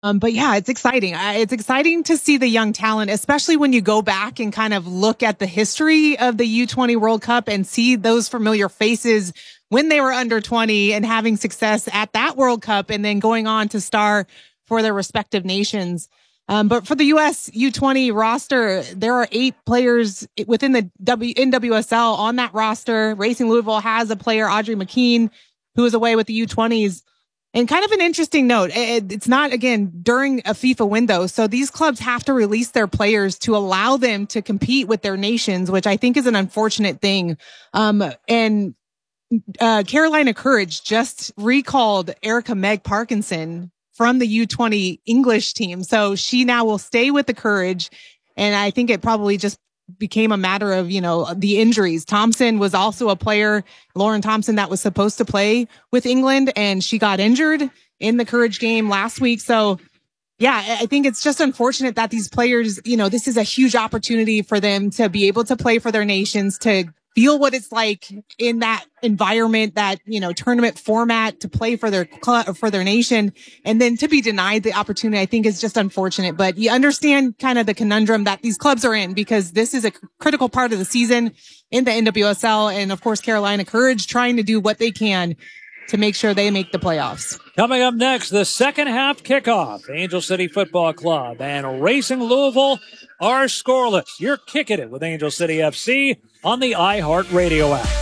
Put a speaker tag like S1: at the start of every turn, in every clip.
S1: But yeah, it's exciting. It's exciting to see the young talent, especially when you go back and kind of look at the history of the U20 World Cup and see those familiar faces when they were under 20 and having success at that World Cup and then going on to star for their respective nations. But for the U.S. U20 roster, there are 8 players within the NWSL on that roster. Racing Louisville has a player, Audrey McKean, who is away with the U20s. And kind of an interesting note, it's not, again, during a FIFA window. So these clubs have to release their players to allow them to compete with their nations, which I think is an unfortunate thing. And Carolina Courage just recalled Erica Meg Parkinson from the U20 English team. So she now will stay with the Courage. And I think it probably just became a matter of, the injuries. Thompson was also a player, Lauren Thompson, that was supposed to play with England, and she got injured in the Courage game last week. So yeah, I think it's just unfortunate that these players, this is a huge opportunity for them to be able to play for their nations, to feel what it's like in that environment, that, tournament format, to play for their club, for their nation, and then to be denied the opportunity, I think is just unfortunate. But you understand kind of the conundrum that these clubs are in, because this is a critical part of the season in the NWSL. And of course, Carolina Courage trying to do what they can to make sure they make the playoffs.
S2: Coming up next, the second half kickoff. Angel City Football Club and Racing Louisville are scoreless. You're kicking it with Angel City FC on the iHeartRadio app.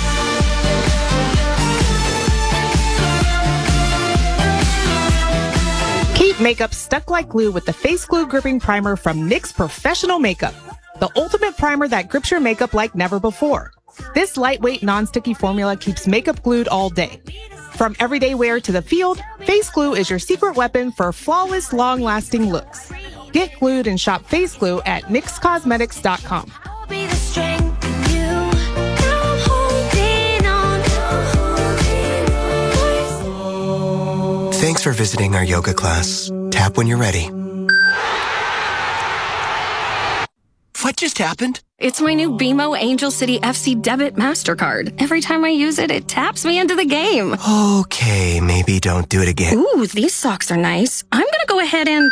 S1: Keep makeup stuck like glue with the Face Glue Gripping Primer from NYX Professional Makeup, the ultimate primer that grips your makeup like never before. This lightweight, non-sticky formula keeps makeup glued all day. From everyday wear to the field, Face Glue is your secret weapon for flawless, long-lasting looks. Get glued and shop Face Glue at NYXCosmetics.com.
S3: Thanks for visiting our yoga class. Tap when you're ready. What just happened?
S4: It's my new BMO Angel City FC Debit MasterCard. Every time I use it, it taps me into the game.
S3: Okay, maybe don't do it again.
S4: Ooh, these socks are nice. I'm gonna go ahead and...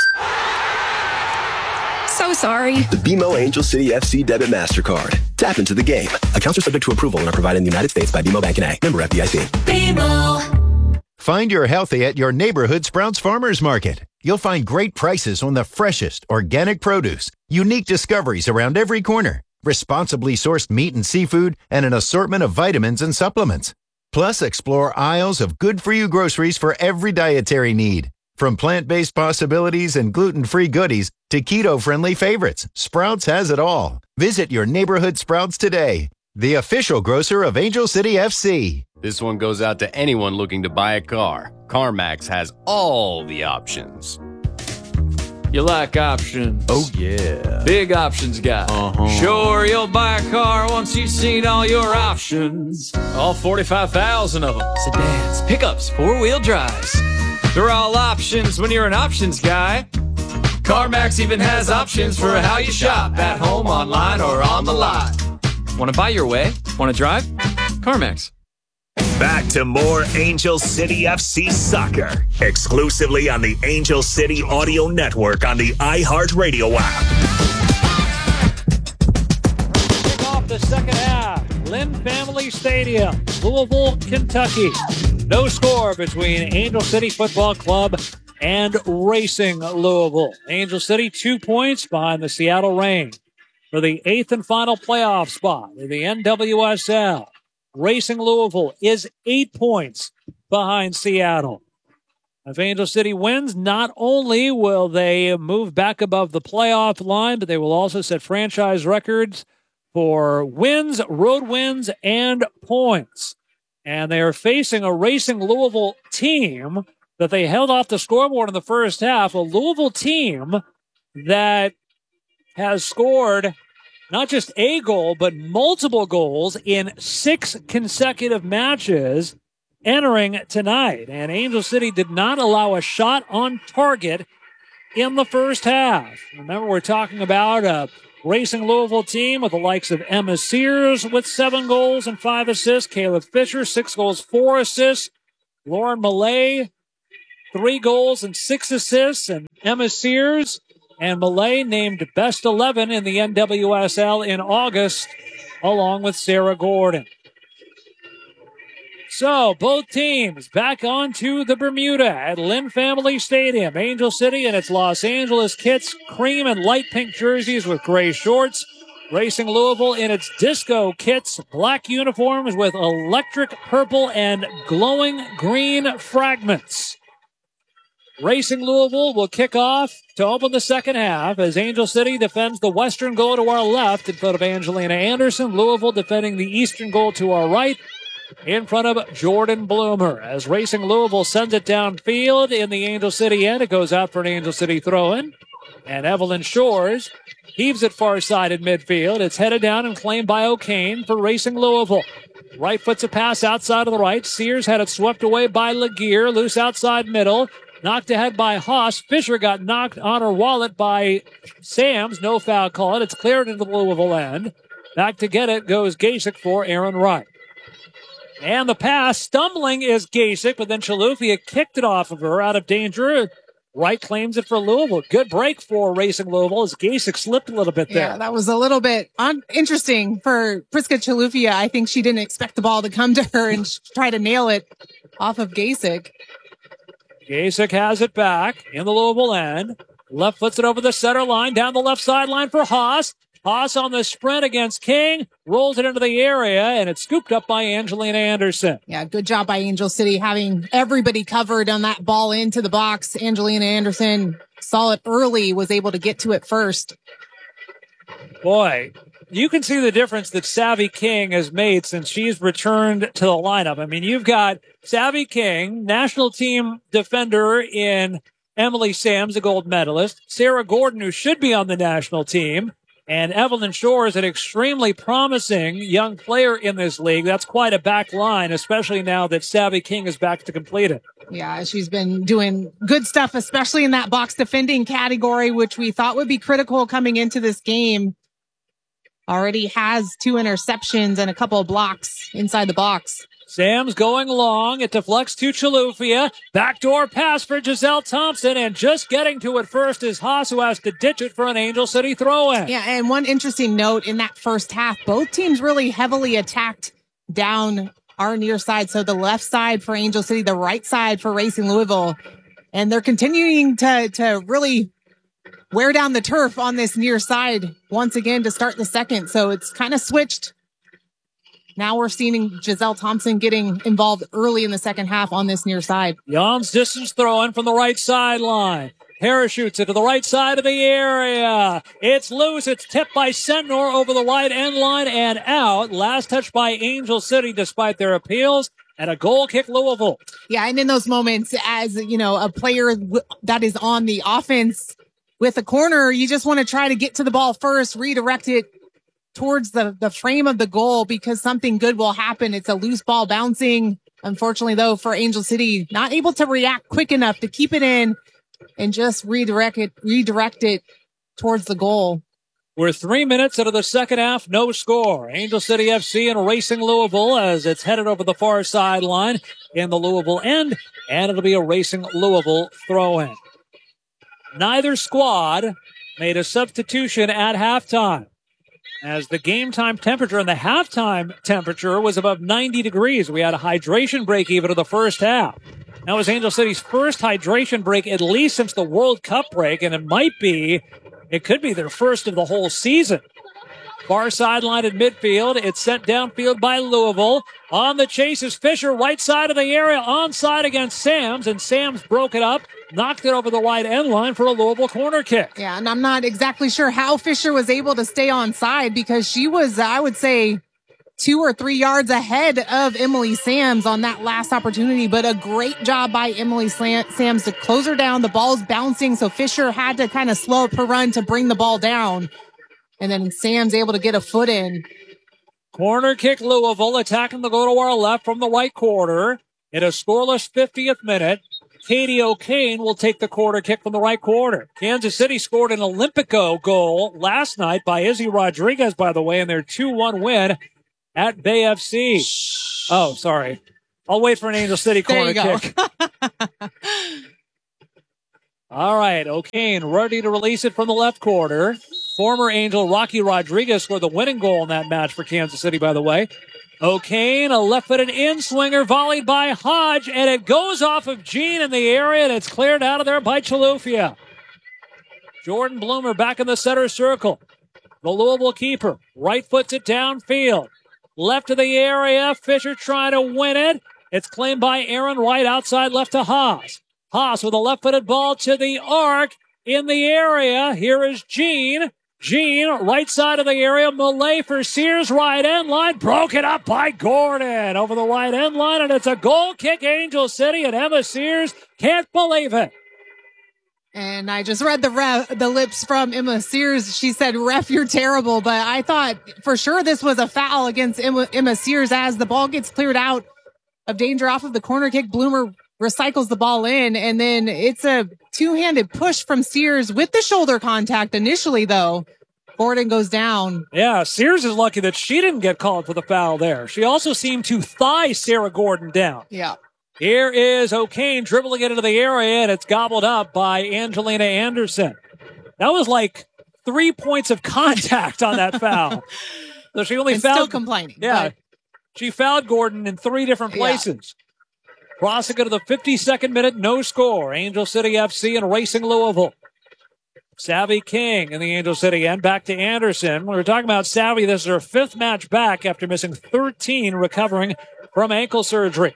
S4: So sorry.
S5: The BMO Angel City FC Debit MasterCard. Tap into the game. Accounts are subject to approval and are provided in the United States by BMO Bank N.A. Member FDIC.
S6: BMO. Find your healthy at your neighborhood Sprouts Farmers Market. You'll find great prices on the freshest organic produce, unique discoveries around every corner, responsibly sourced meat and seafood, and an assortment of vitamins and supplements. Plus, explore aisles of good-for-you groceries for every dietary need. From plant-based possibilities and gluten-free goodies to keto-friendly favorites, Sprouts has it all. Visit your neighborhood Sprouts today, the official grocer of Angel City FC.
S7: This one goes out to anyone looking to buy a car. CarMax has all the options.
S8: You like options?
S7: Oh, yeah.
S8: Big options guy. Sure, you'll buy a car once you've seen all your options. All 45,000 of them. Sedans, pickups, four-wheel drives. They're all options when you're an options guy. CarMax even has options for how you shop, at home, online, or on the lot. Want to buy your way? Want to drive? CarMax.
S9: Back to more Angel City FC soccer, exclusively on the Angel City Audio Network on the iHeartRadio app.
S2: Kick off the second half, Lynn Family Stadium, Louisville, Kentucky. No score between Angel City Football Club and Racing Louisville. Angel City 2 points behind the Seattle Reign for the 8th and final playoff spot in the NWSL. Racing Louisville is 8 points behind Seattle. If Angel City wins, not only will they move back above the playoff line, but they will also set franchise records for wins, road wins, and points. And they are facing a Racing Louisville team that they held off the scoreboard in the first half, a Louisville team that has scored not just a goal, but multiple goals in 6 consecutive matches entering tonight. And Angel City did not allow a shot on target in the first half. Remember, we're talking about a Racing Louisville team with the likes of Emma Sears with 7 goals and 5 assists, Caleb Fisher, 6 goals, 4 assists, Lauren Millay, 3 goals and 6 assists. And Emma Sears and Malay named best 11 in the NWSL in August, along with Sarah Gordon. So, both teams back onto the Bermuda at Lynn Family Stadium. Angel City in its Los Angeles kits, cream and light pink jerseys with gray shorts. Racing Louisville in its disco kits, black uniforms with electric purple and glowing green fragments. Racing Louisville will kick off to open the second half as Angel City defends the western goal to our left in front of Angelina Anderson. Louisville defending the eastern goal to our right in front of Jordan Bloomer. As Racing Louisville sends it downfield in the Angel City end, it goes out for an Angel City throw-in. And Evelyn Shores heaves it far side in midfield. It's headed down and claimed by O'Kane for Racing Louisville. Right foot's a pass outside of the right. Sears had it swept away by Laguerre. Loose outside middle. Knocked ahead by Haas. Fisher got knocked on her wallet by Sams. No foul call. It's cleared into the Louisville end. Back to get it goes Gasick for Aaron Wright. And the pass, stumbling is Gasick, but then Chilufya kicked it off of her out of danger. Wright claims it for Louisville. Good break for Racing Louisville as Gasick slipped a little bit there.
S1: Yeah, that was a little bit interesting for Priska Chilufya. I think she didn't expect the ball to come to her and try to nail it off of Gasick.
S2: Gasick has it back in the Louisville end. Left foots it over the center line, down the left sideline for Haas. Haas on the sprint against King, rolls it into the area, and it's scooped up by Angelina Anderson.
S1: Yeah, good job by Angel City having everybody covered on that ball into the box. Angelina Anderson saw it early, was able to get to it first.
S2: Boy, you can see the difference that Savvy King has made since she's returned to the lineup. I mean, you've got Savvy King, national team defender in Emily Sams, a gold medalist, Sarah Gordon, who should be on the national team, and Evelyn Shores, an extremely promising young player in this league. That's quite a back line, especially now that Savvy King is back to complete it.
S1: Yeah, she's been doing good stuff, especially in that box defending category, which we thought would be critical coming into this game. Already has 2 interceptions and a couple of blocks inside the box.
S2: Sam's going long. It deflects to Chilufya. Backdoor pass for Giselle Thompson, and just getting to it first is Haas, who has to ditch it for an Angel City throw-in.
S1: Yeah, and one interesting note in that first half, both teams really heavily attacked down our near side. So the left side for Angel City, the right side for Racing Louisville. And they're continuing to really wear down the turf on this near side once again to start the second. So it's kind of switched. Now we're seeing Giselle Thompson getting involved early in the second half on this near side.
S2: Jan's distance throw-in from the right sideline. Parachutes it to the right side of the area. It's loose. It's tipped by Sentnor over the wide end line and out. Last touch by Angel City despite their appeals. And a goal kick Louisville.
S1: Yeah, and in those moments, as you know, a player that is on the offense with a corner, you just want to try to get to the ball first, redirect it towards the frame of the goal because something good will happen. It's a loose ball bouncing. Unfortunately, though, for Angel City, not able to react quick enough to keep it in and just redirect it towards the goal.
S2: We're 3 minutes into the second half, no score. Angel City FC and Racing Louisville as it's headed over the far sideline in the Louisville end, and it'll be a Racing Louisville throw-in. Neither squad made a substitution at halftime, as the game time temperature and the halftime temperature was above 90 degrees. We had a hydration break even of the first half. That was Angel City's first hydration break at least since the World Cup break, and it could be their first of the whole season. Far sideline at midfield. It's sent downfield by Louisville. On the chase is Fisher, right side of the area, onside against Sams, and Sams broke it up, knocked it over the wide end line for a Louisville corner kick.
S1: Yeah, and I'm not exactly sure how Fisher was able to stay onside because she was, I would say, 2 or 3 yards ahead of Emily Sams on that last opportunity, but a great job by Emily Sams to close her down. The ball's bouncing, so Fisher had to kind of slow up her run to bring the ball down. And then Sam's able to get a foot in.
S2: Corner kick Louisville, attacking the goal to our left from the right quarter. In a scoreless 50th minute, Katie O'Kane will take the corner kick from the right quarter. Kansas City scored an Olympico goal last night by Izzy Rodriguez, by the way, in their 2-1 win at Bay FC. Oh, sorry. I'll wait for an Angel City corner kick. All right, O'Kane ready to release it from the left corner. Former Angel Rocky Rodriguez scored the winning goal in that match for Kansas City, by the way. O'Kane, a left-footed in-swinger, volleyed by Hodge, and it goes off of Jean in the area, and it's cleared out of there by Chalufia. Jordan Bloomer back in the center circle. The Louisville keeper right foots it downfield. Left of the area, Fisher trying to win it. It's claimed by Aaron Wright outside left to Haas. Haas with a left-footed ball to the arc in the area. Here is Jean. Jean, right side of the area. Millay for Sears, right end line. Broken up by Gordon over the right end line, and it's a goal kick, Angel City, and Emma Sears can't believe it.
S1: And I just read the lips from Emma Sears. She said, "Ref, you're terrible." But I thought for sure this was a foul against Emma Sears as the ball gets cleared out of danger off of the corner kick. Bloomer recycles the ball in, and then it's a two-handed push from Sears with the shoulder contact initially, though. Gordon goes down.
S2: Yeah, Sears is lucky that she didn't get called for the foul there. She also seemed to thigh Sarah Gordon down.
S1: Yeah.
S2: Here is O'Kane dribbling it into the area, and it's gobbled up by Angelina Anderson. That was like 3 points of contact on that foul. So she only fouled.
S1: Still complaining.
S2: Yeah.
S1: But
S2: She fouled Gordon in 3 different places. Yeah. Crossing into the 52nd minute, no score. Angel City FC and Racing Louisville. Savvy King in the Angel City end. Back to Anderson. We were talking about Savvy. This is her 5th match back after missing 13, recovering from ankle surgery.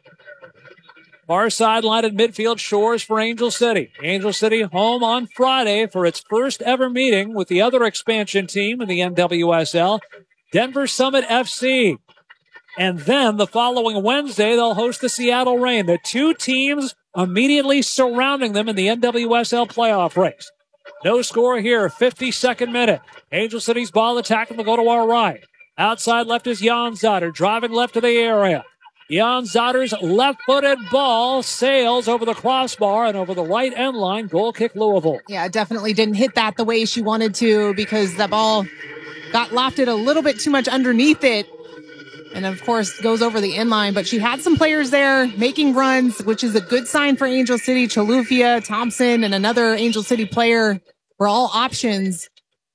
S2: Far sideline at midfield, Shores for Angel City. Angel City home on Friday for its first ever meeting with the other expansion team in the NWSL, Denver Summit FC. And then the following Wednesday, they'll host the Seattle Reign. The 2 teams immediately surrounding them in the NWSL playoff race. No score here, 52nd minute. Angel City's ball attacking will go to our right. Outside left is Jan Zotter, driving left to the area. Jan Zotter's left-footed ball sails over the crossbar and over the right end line. Goal kick Louisville.
S1: Yeah, definitely didn't hit that the way she wanted to because the ball got lofted a little bit too much underneath it. And, of course, goes over the end line. But she had some players there making runs, which is a good sign for Angel City. Chalufia, Thompson, and another Angel City player were all options.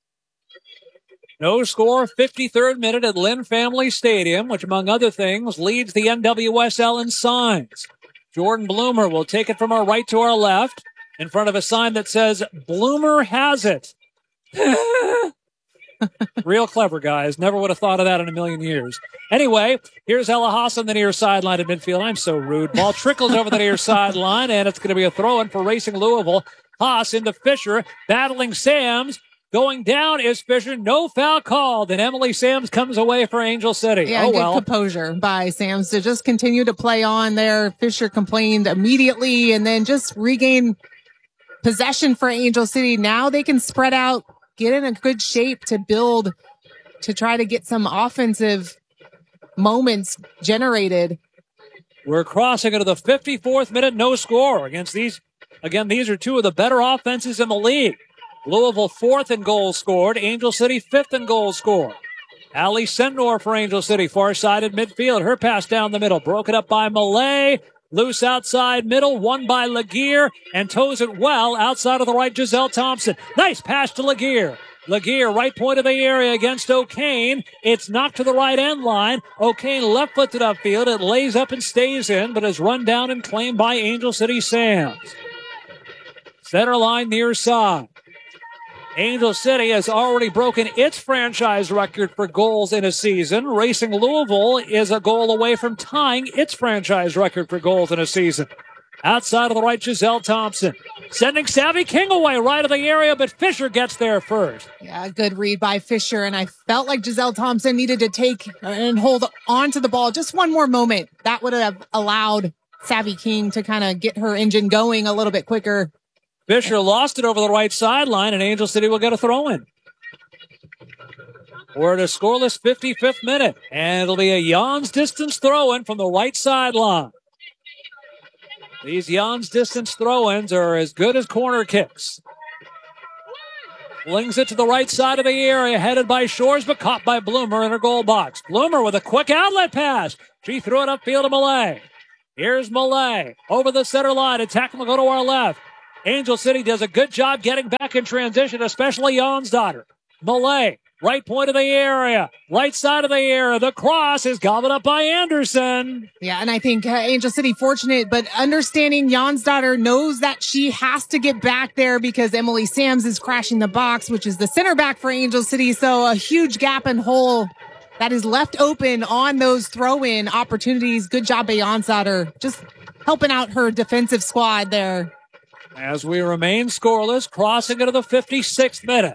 S2: No score, 53rd minute at Lynn Family Stadium, which, among other things, leads the NWSL in signs. Jordan Bloomer will take it from our right to our left in front of a sign that says, "Bloomer has it." Real clever, guys. Never would have thought of that in a million years. Anyway, here's Ella Haas on the near sideline at midfield. I'm so rude. Ball trickles over the near sideline, and it's going to be a throw-in for Racing Louisville. Haas into Fisher, battling Sams. Going down is Fisher. No foul called, and Emily Sams comes away for Angel City.
S1: Yeah, good composure by Sams to just continue to play on there. Fisher complained immediately and then just regain possession for Angel City. Now they can spread out, get in a good shape to build, to try to get some offensive moments generated.
S2: We're crossing into the 54th minute, no score against these. Again, these are 2 of the better offenses in the league. Louisville 4th in goals scored. Angel City 5th in goals scored. Ali Sendor for Angel City, far side at midfield. Her pass down the middle, broken up by Millay. Loose outside middle, won by Laguerre, and toes it well outside of the right, Giselle Thompson. Nice pass to Laguerre. Laguerre, right point of the area against O'Kane. It's knocked to the right end line. O'Kane left-footed upfield. It lays up and stays in, but is run down and claimed by Angel City Sams. Center line near side. Angel City has already broken its franchise record for goals in a season. Racing Louisville is a goal away from tying its franchise record for goals in a season. Outside of the right, Giselle Thompson. Sending Savvy King away right of the area, but Fisher gets there first.
S1: Yeah, good read by Fisher, and I felt like Giselle Thompson needed to take and hold on to the ball just one more moment. That would have allowed Savvy King to kind of get her engine going a little bit quicker.
S2: Fisher lost it over the right sideline, and Angel City will get a throw-in. We're at a scoreless 55th minute, and it'll be a Jan's distance throw-in from the right sideline. These Jan's distance throw-ins are as good as corner kicks. Flings it to the right side of the area, headed by Shores, but caught by Bloomer in her goal box. Bloomer with a quick outlet pass. She threw it upfield to Millay. Here's Millay over the center line. Attack will go to our left. Angel City does a good job getting back in transition, especially Jonsdottir. Malay, right point of the area, right side of the area. The cross is gobbled up by Anderson.
S1: Yeah, and I think Angel City fortunate, but understanding Jonsdottir knows that she has to get back there because Emily Sams is crashing the box, which is the center back for Angel City. So a huge gap and hole that is left open on those throw-in opportunities. Good job by Jonsdottir, just helping out her defensive squad there.
S2: As we remain scoreless, crossing into the 56th minute.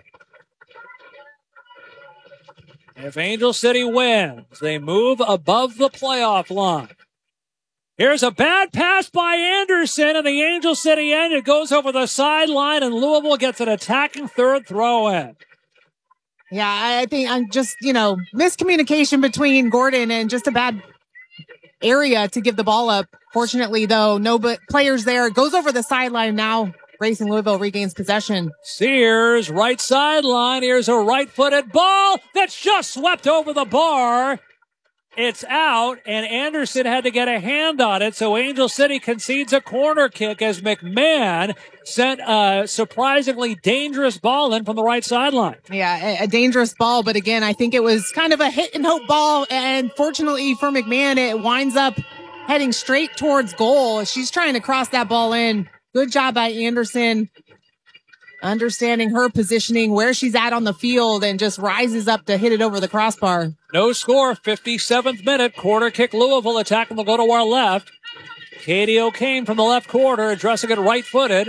S2: If Angel City wins, they move above the playoff line. Here's a bad pass by Anderson, and the Angel City end. It goes over the sideline, and Louisville gets an attacking third throw-in.
S1: Yeah, I think I'm just, miscommunication between Gordon and just a bad area to give the ball up. Fortunately, though, no players there. It goes over the sideline now. Racing Louisville regains possession.
S2: Sears, right sideline. Here's a right-footed ball that's just swept over the bar. It's out, and Anderson had to get a hand on it, so Angel City concedes a corner kick as McMahon sent a surprisingly dangerous ball in from the right sideline.
S1: Yeah, a dangerous ball, but again, I think it was kind of a hit-and-hope ball, and fortunately for McMahon, it winds up heading straight towards goal. She's trying to cross that ball in. Good job by Anderson, understanding her positioning, where she's at on the field, and just rises up to hit it over the crossbar.
S2: No score, 57th minute. Corner kick Louisville attacking will go to our left. Katie O'Kane from the left corner, addressing it right-footed.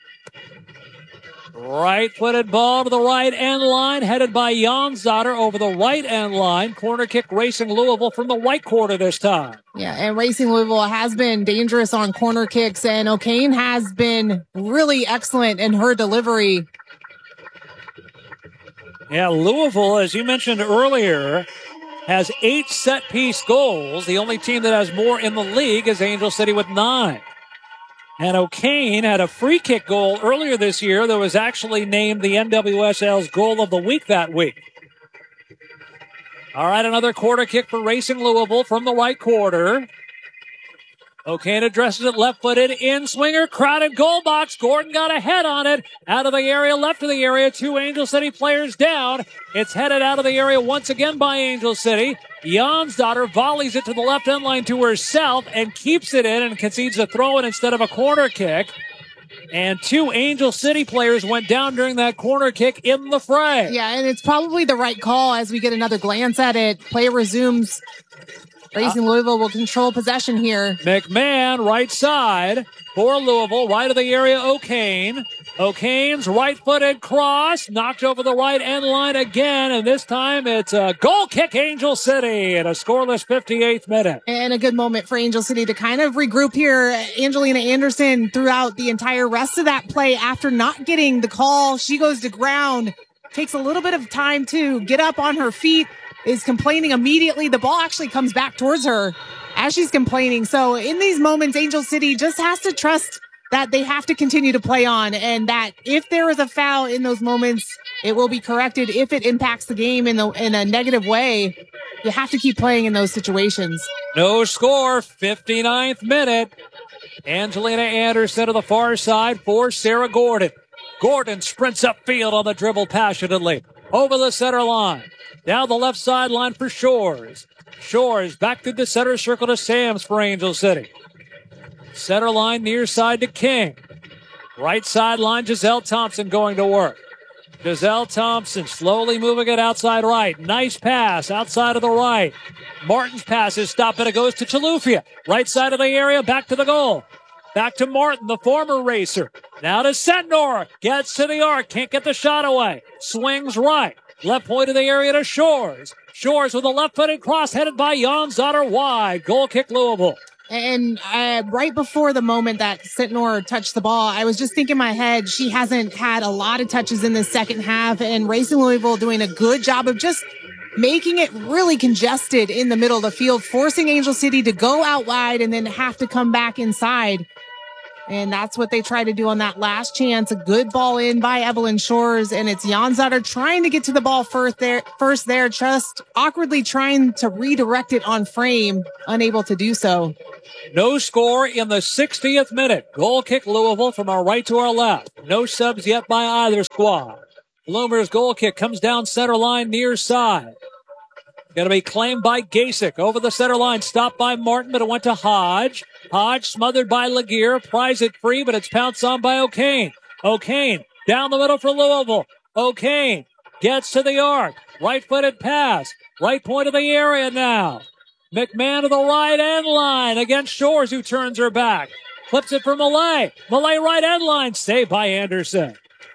S2: Right-footed ball to the right end line, headed by Jonsdottir over the right end line. Corner kick Racing Louisville from the right corner this time.
S1: Yeah, and Racing Louisville has been dangerous on corner kicks, and O'Kane has been really excellent in her delivery.
S2: Yeah, Louisville, as you mentioned earlier, has 8 set-piece goals. The only team that has more in the league is Angel City with 9. And O'Kane had a free kick goal earlier this year that was actually named the NWSL's goal of the week that week. All right, another corner kick for Racing Louisville from the right quarter. O'Kane addresses it left-footed, in-swinger, crowded goal box. Gordon got a head on it. Out of the area, left of the area, 2 Angel City players down. It's headed out of the area once again by Angel City. Jonsdottir volleys it to the left end line to herself and keeps it in and concedes a throw-in instead of a corner kick. And 2 Angel City players went down during that corner kick in the fray.
S1: Yeah, and it's probably the right call as we get another glance at it. Play resumes. Racing Louisville will control possession here.
S2: McMahon, right side for Louisville, right of the area, O'Kane. O'Kane's right-footed cross, knocked over the right end line again, and this time it's a goal kick, Angel City, at a scoreless 58th minute.
S1: And a good moment for Angel City to kind of regroup here. Angelina Anderson throughout the entire rest of that play after not getting the call. She goes to ground, takes a little bit of time to get up on her feet, is complaining immediately. The ball actually comes back towards her as she's complaining. So in these moments, Angel City just has to trust that they have to continue to play on, and that if there is a foul in those moments, it will be corrected. If it impacts the game in a negative way, you have to keep playing in those situations.
S2: No score, 59th minute. Angelina Anderson to the far side for Sarah Gordon. Gordon sprints upfield on the dribble passionately. Over the center line. Down the left sideline for Shores. Shores back through the center circle to Sams for Angel City. Center line near side to King. Right sideline, Giselle Thompson going to work. Giselle Thompson slowly moving it outside right. Nice pass outside of the right. Martin's pass is stopped and it goes to Chalufia. Right side of the area, back to the goal. Back to Martin, the former racer. Now to Sentnor. Gets to the arc, can't get the shot away. Swings right. Left point of the area to Shores. Shores with a left-footed cross headed by Jonsdottir wide. Goal kick Louisville.
S1: And right before the moment that Sentnor touched the ball, I was just thinking in my head, she hasn't had a lot of touches in the second half, and Racing Louisville doing a good job of just making it really congested in the middle of the field, forcing Angel City to go out wide and then have to come back inside. And that's what they try to do on that last chance. A good ball in by Evelyn Shores, and it's Jonsdottir trying to get to the ball first there, just awkwardly trying to redirect it on frame, unable to do so.
S2: No score in the 60th minute. Goal kick Louisville from our right to our left. No subs yet by either squad. Bloomer's goal kick comes down center line near side. Going to be claimed by Gasick over the center line. Stopped by Martin, but it went to Hodge. Hodge smothered by Laguerre. Pries it free, but it's pounced on by O'Kane. O'Kane down the middle for Louisville. O'Kane gets to the arc. Right-footed pass. Right point of the area now. McMahon to the right end line against Shores, who turns her back. Flips it for Malay. Malay right end line. Saved by Anderson.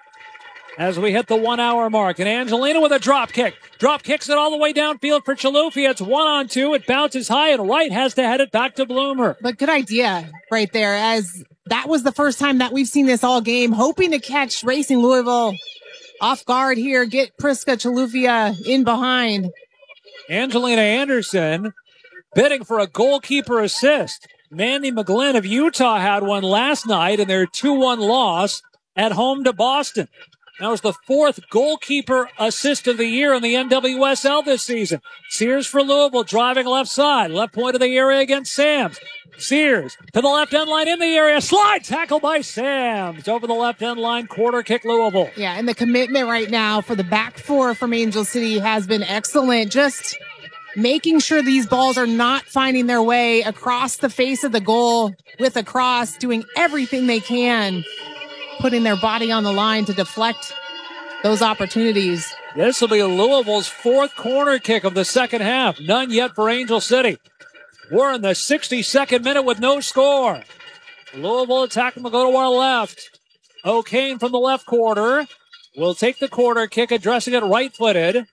S2: As we hit the 1 hour mark, and Angelina with a drop kick. Drop kicks it all the way downfield for Chilufya. It's 1-on-2. It bounces high, and Wright has to head it back to Bloomer.
S1: But good idea right there, as that was the first time that we've seen this all game. Hoping to catch Racing Louisville off guard here. Get Priska Chilufya in behind.
S2: Angelina Anderson bidding for a goalkeeper assist. Mandy McGlynn of Utah had one last night in their 2-1 loss at home to Boston. That was the 4th goalkeeper assist of the year in the NWSL this season. Sears for Louisville, driving left side. Left point of the area against Sams. Sears to the left end line in the area. Slide tackle by Sams. Over the left end line, quarter kick Louisville.
S1: Yeah, and the commitment right now for the back four from Angel City has been excellent. Just making sure these balls are not finding their way across the face of the goal with a cross, doing everything they can, putting their body on the line to deflect those opportunities.
S2: This will be Louisville's 4th corner kick of the second half. None yet for Angel City. We're in the 62nd minute with no score. Louisville attacking will go to our left. O'Kane from the left quarter will take the corner kick, addressing it right-footed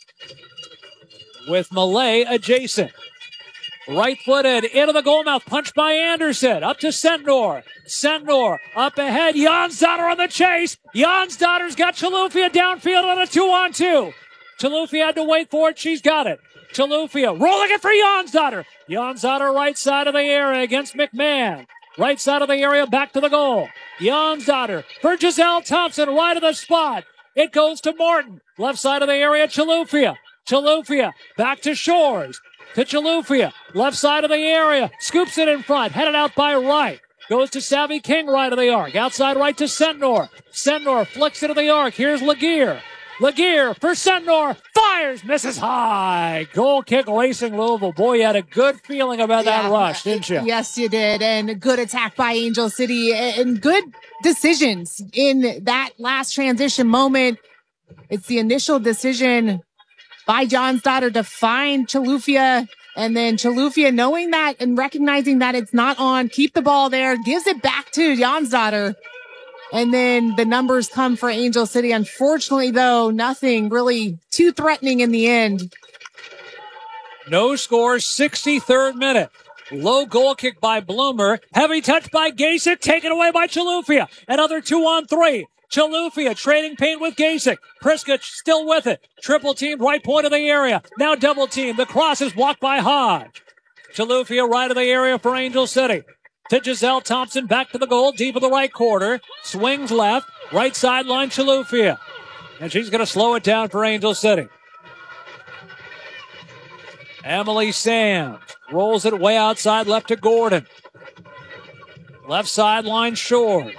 S2: with Malay adjacent. Right-footed into the goal mouth. Punched by Anderson. Up to Sentnor. Sentnor up ahead. Jonsdottir on the chase. Jonsdottir's got Chilufya downfield on a 2-on-2. Chilufya had to wait for it. She's got it. Chilufya rolling it for Jonsdottir. Jonsdottir right side of the area against McMahon. Right side of the area back to the goal. Jonsdottir for Giselle Thompson right of the spot. It goes to Martin. Left side of the area, Chilufya. Chilufya back to Shores. To Chilufya, left side of the area, scoops it in front, headed out by Wright. Goes to Savvy King, right of the arc. Outside right to Sentnor. Sentnor flicks it to the arc. Here's Laguerre. Laguerre for Sentnor. Fires, misses high. Goal kick Racing Louisville. Boy, you had a good feeling about that rush, didn't you?
S1: Yes, you did. And a good attack by Angel City and good decisions in that last transition moment. It's the initial decision by Jonsdottir to find Chilufya, and then Chilufya, knowing that and recognizing that it's not on, keep the ball there, gives it back to Jonsdottir, and then the numbers come for Angel City. Unfortunately, though, nothing really too threatening in the end.
S2: No score, 63rd minute. Low goal kick by Bloomer. Heavy touch by Gasick, taken away by Chilufya. Another 2-on-3. Chilufya trading paint with Gasick. Priska still with it. Triple team right point of the area. Now double team. The cross is blocked by Hodge. Chilufya right of the area for Angel City. To Giselle Thompson, back to the goal, deep of the right quarter. Swings left, right sideline Chilufya. And she's going to slow it down for Angel City. Emily Sams rolls it way outside left to Gordon. Left sideline Shores.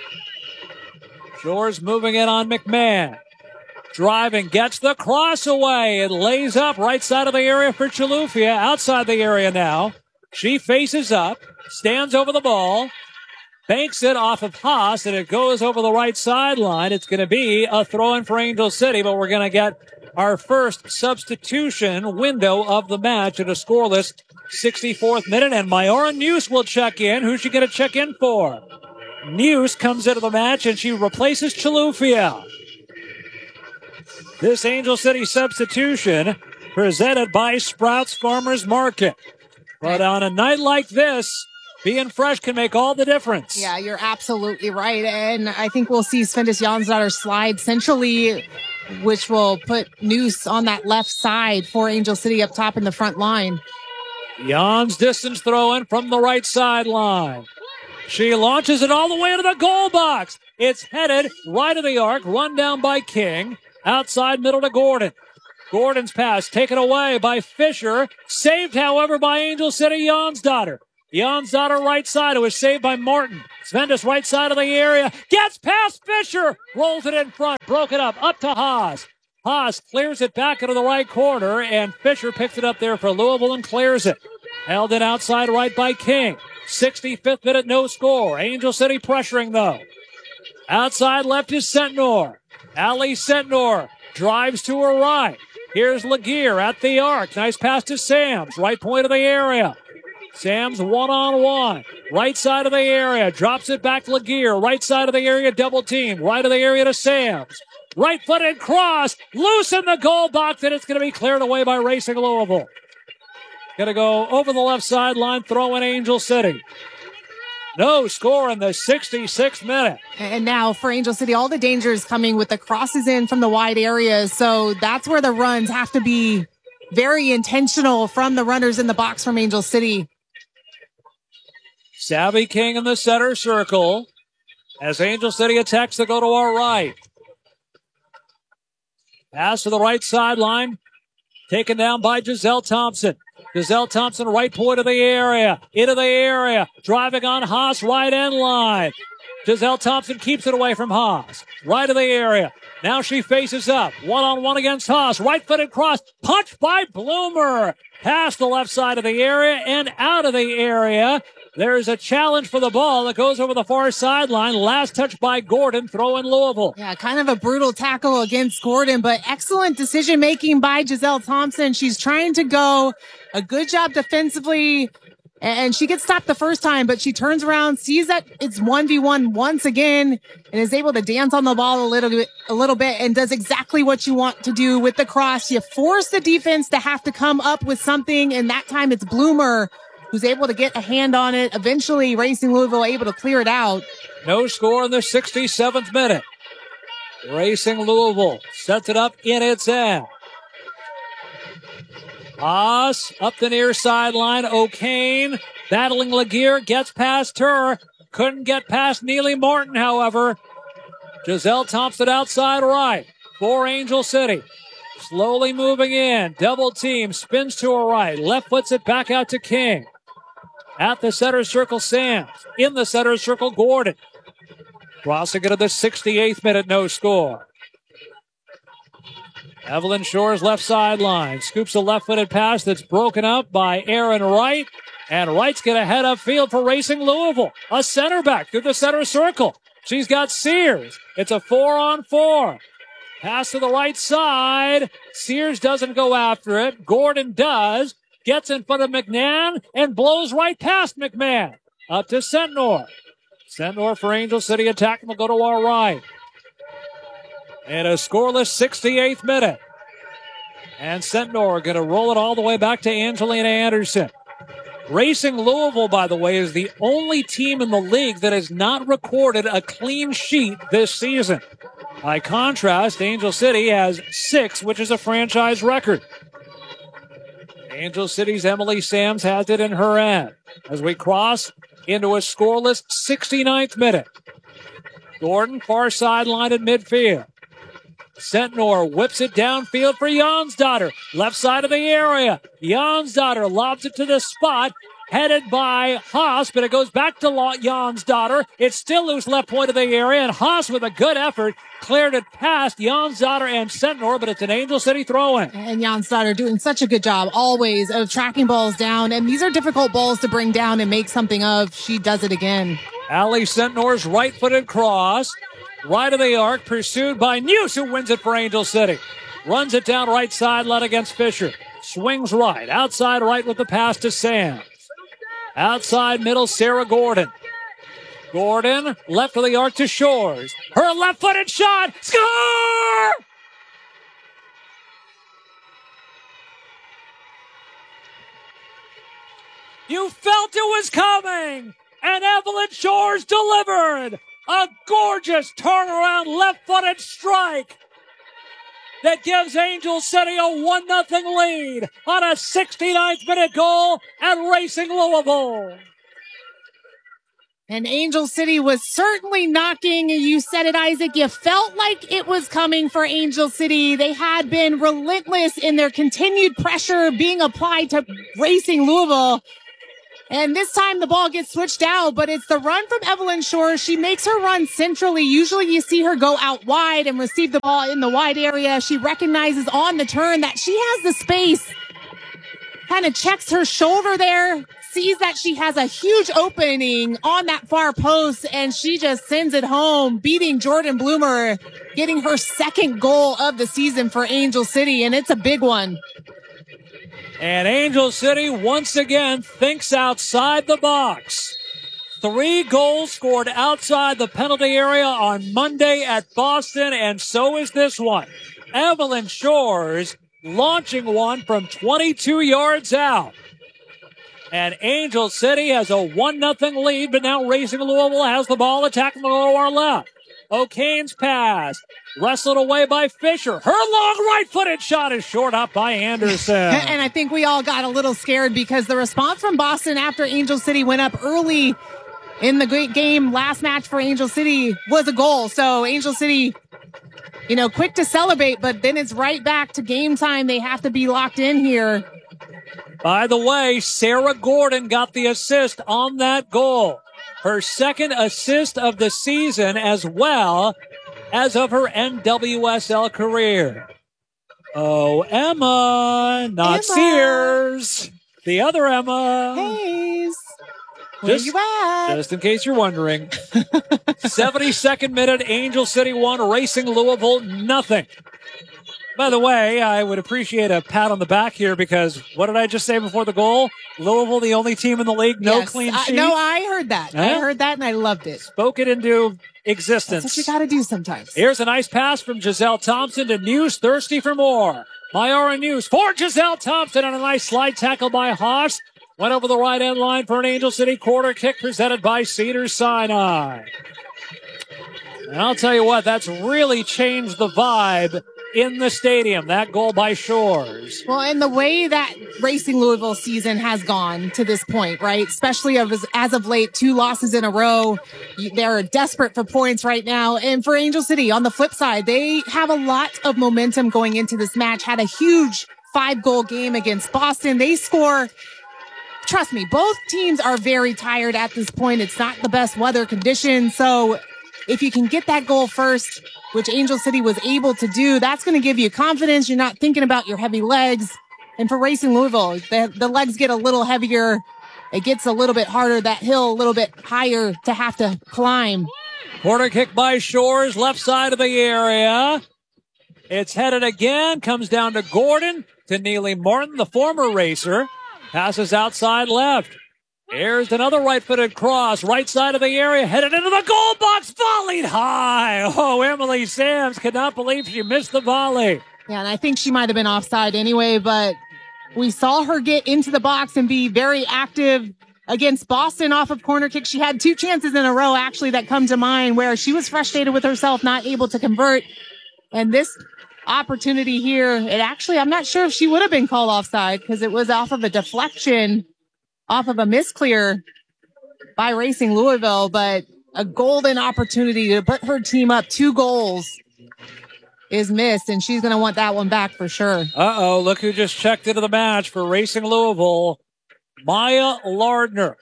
S2: Shores moving it on McMahon. Driving, gets the cross away. It lays up right side of the area for Chilufya. Outside the area now. She faces up, stands over the ball, banks it off of Haas, and it goes over the right sideline. It's going to be a throw-in for Angel City, but we're going to get our first substitution window of the match at a scoreless 64th minute. And Mayora Neuse will check in. Who's she going to check in for? Neuse comes into the match, and she replaces Chilufya. This Angel City substitution presented by Sprouts Farmers Market. But on a night like this, being fresh can make all the difference.
S1: Yeah, you're absolutely right. And I think we'll see Svendis Jonsdottir slide centrally, which will put Neuse on that left side for Angel City up top in the front line.
S2: Jans distance throw in from the right sideline. She launches it all the way into the goal box. It's headed right of the arc, run down by King. Outside middle to Gordon. Gordon's pass taken away by Fisher. Saved, however, by Angel City Jonsdottir. Jonsdottir right side. It was saved by Martin. Svendas right side of the area. Gets past Fisher. Rolls it in front. Broke it up to Haas. Haas clears it back into the right corner, and Fisher picks it up there for Louisville and clears it. Held in outside right by King. 65th minute, no score. Angel City pressuring, though. Outside left is Sentnor. Ali Sentnor drives to her right. Here's Laguerre at the arc. Nice pass to Sams. Right point of the area. Sams one-on-one. Right side of the area. Drops it back to Laguerre. Right side of the area, double team. Right of the area to Sams. Right-footed cross. Loose in the goal box, and it's going to be cleared away by Racing Louisville. Going to go over the left sideline, throw in Angel City. No score in the 66th minute.
S1: And now for Angel City, all the danger is coming with the crosses in from the wide areas. So that's where the runs have to be very intentional from the runners in the box from Angel City.
S2: Savvy King in the center circle as Angel City attacks to go to our right. Pass to the right sideline. Taken down by Giselle Thompson. Giselle Thompson, right point of the area. Into the area. Driving on Haas, right end line. Giselle Thompson keeps it away from Haas. Right of the area. Now she faces up. One-on-one against Haas. Right-footed cross. Punched by Bloomer. Past the left side of the area and out of the area. There's a challenge for the ball that goes over the far sideline. Last touch by Gordon. Throw in Louisville.
S1: Yeah, kind of a brutal tackle against Gordon, but excellent decision-making by Giselle Thompson. She's trying to go a good job defensively, and she gets stopped the first time, but she turns around, sees that it's 1v1 once again, and is able to dance on the ball a little bit, and does exactly what you want to do with the cross. You force the defense to have to come up with something, and that time it's Bloomer who's able to get a hand on it. Eventually, Racing Louisville able to clear it out.
S2: No score in the 67th minute. Racing Louisville sets it up in its end. Haas up the near sideline. O'Kane battling Laguerre, gets past her. Couldn't get past Neely Martin, however. Giselle Thompson outside right for Angel City. Slowly moving in. Double team. Spins to her right. Left foots it back out to King. At the center circle, Sams. In the center circle, Gordon. Crossing it at the 68th minute, no score. Evelyn Shores left sideline. Scoops a left-footed pass that's broken up by Aaron Wright. And Wright's going to head upfield for Racing Louisville. A center back through the center circle. She's got Sears. It's a 4-on-4. Pass to the right side. Sears doesn't go after it. Gordon does. Gets in front of McMahon and blows right past McMahon. Up to Sentnor. Sentnor for Angel City attacking will go to our right. And a scoreless 68th minute. And Sentnor going to roll it all the way back to Angelina Anderson. Racing Louisville, by the way, is the only team in the league that has not recorded a clean sheet this season. By contrast, Angel City has 6, which is a franchise record. Angel City's Emily Sams has it in her end as we cross into a scoreless 69th minute. Gordon, far sideline at midfield. Sentnor whips it downfield for Jonsdottir. Left side of the area. Jonsdottir lobs it to the spot. Headed by Haas, but it goes back to Jonsdottir. It's still loose left point of the area, and Haas with a good effort cleared it past Jonsdottir and Sentnor, but it's an Angel City throw-in.
S1: And Jonsdottir doing such a good job always of tracking balls down, and these are difficult balls to bring down and make something of. She does it again.
S2: Ali Sentnor's right-footed cross. Right of the arc, pursued by News, who wins it for Angel City. Runs it down right sideline against Fisher. Swings right. Outside right with the pass to Sam. Outside middle, Sarah Gordon. Gordon, left of the arc to Shores. Her left-footed shot. Score! You felt it was coming, and Evelyn Shores delivered. A gorgeous turnaround left-footed strike that gives Angel City a 1-0 lead on a 69th minute goal at Racing Louisville.
S1: And Angel City was certainly knocking. You said it, Isaac. You felt like it was coming for Angel City. They had been relentless in their continued pressure being applied to Racing Louisville. And this time the ball gets switched out, but it's the run from Evelyn Shores. She makes her run centrally. Usually you see her go out wide and receive the ball in the wide area. She recognizes on the turn that she has the space. Kind of checks her shoulder there. Sees that she has a huge opening on that far post, and she just sends it home, beating Jordan Bloomer, getting her second goal of the season for Angel City, and it's a big one.
S2: And Angel City once again thinks outside the box. 3 goals scored outside the penalty area on Monday at Boston, and so is this one. Evelyn Shores launching one from 22 yards out. And Angel City has a 1-0 lead, but now Racing Louisville has the ball attacking the lower left. O'Kane's pass, wrestled away by Fisher. Her long right-footed shot is short up by Anderson.
S1: And I think we all got a little scared because the response from Boston after Angel City went up early in the great game, last match for Angel City, was a goal. So Angel City, quick to celebrate, but then it's right back to game time. They have to be locked in here.
S2: By the way, Sarah Gordon got the assist on that goal. Her second assist of the season as well as of her NWSL career. Oh, Emma, not Sears. The other Emma.
S1: Hayes. Where you at?
S2: Just in case you're wondering. 72nd minute, Angel City 1, Racing Louisville nothing. By the way, I would appreciate a pat on the back here because what did I just say before the goal? Louisville, the only team in the league, no clean sheet.
S1: No, I heard that. I heard that and I loved it.
S2: Spoke it into existence.
S1: That's what you got to do sometimes.
S2: Here's a nice pass from Giselle Thompson to News, thirsty for more. Myara News for Giselle Thompson on a nice slide tackle by Haas. Went over the right end line for an Angel City corner kick presented by Cedars-Sinai. And I'll tell you what, that's really changed the vibe in the stadium, that goal by Shores.
S1: Well, and the way that Racing Louisville season has gone to this point, right? Especially as of late, 2 losses in a row. They're desperate for points right now. And for Angel City, on the flip side, they have a lot of momentum going into this match. Had a huge 5-goal game against Boston. They score. Trust me, both teams are very tired at this point. It's not the best weather conditions. So if you can get that goal first, which Angel City was able to do, that's going to give you confidence. You're not thinking about your heavy legs. And for Racing Louisville, the legs get a little heavier. It gets a little bit harder, that hill a little bit higher to have to climb.
S2: Corner kick by Shores, left side of the area. It's headed again, comes down to Gordon, to Neely Martin, the former racer. Passes outside left. Here's another right-footed cross, right side of the area, headed into the goal box, volleyed high. Oh, Emily Sams could not believe she missed the volley.
S1: Yeah, and I think she might have been offside anyway, but we saw her get into the box and be very active against Boston off of corner kick. She had 2 chances in a row, actually, that come to mind where she was frustrated with herself, not able to convert. And this opportunity here, I'm not sure if she would have been called offside because it was off of a deflection, off of a misclear by Racing Louisville, but a golden opportunity to put her team up 2 goals is missed, and she's going to want that one back for sure.
S2: Uh-oh, look who just checked into the match for Racing Louisville. Maya Lardner.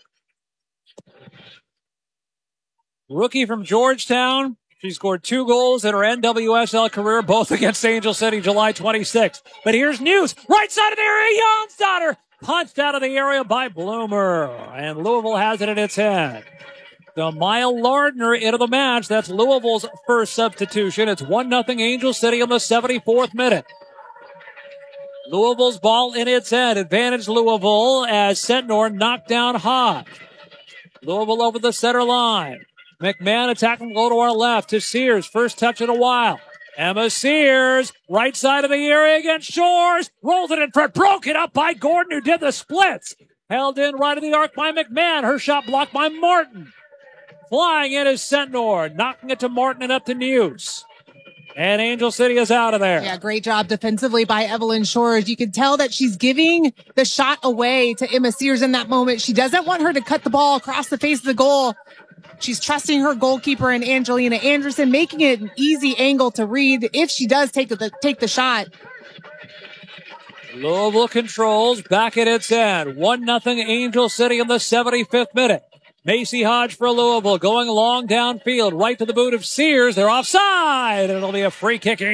S2: Rookie from Georgetown. She scored 2 goals in her NWSL career, both against Angel City, July 26th. But here's news. Right side of the area, Jonsdottir. Punched out of the area by Bloomer. And Louisville has it in its head. So Maya Lardner into the match. That's Louisville's first substitution. It's 1-0 Angel City in the 74th minute. Louisville's ball in its head. Advantage Louisville as Sentnor knocked down Hodge. Louisville over the center line. McMahon attacking low to our left to Sears. First touch in a while. Emma Sears, right side of the area against Shores. Rolls it in front. Broken up by Gordon, who did the splits. Held in right of the arc by McMahon. Her shot blocked by Martin. Flying in is Sentnor. Knocking it to Martin and up to News. And Angel City is out of there.
S1: Yeah, great job defensively by Evelyn Shores. You can tell that she's giving the shot away to Emma Sears in that moment. She doesn't want her to cut the ball across the face of the goal. She's trusting her goalkeeper and Angelina Anderson, making it an easy angle to read if she does take the shot.
S2: Louisville controls back at its end. 1-0 Angel City in the 75th minute. Macy Hodge for Louisville going long downfield, right to the boot of Sears. They're offside. It'll be a free kick.